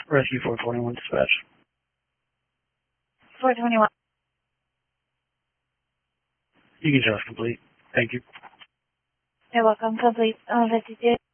Rescue 421 dispatch. 421. You can just complete. Thank you. You're welcome. Complete. 52.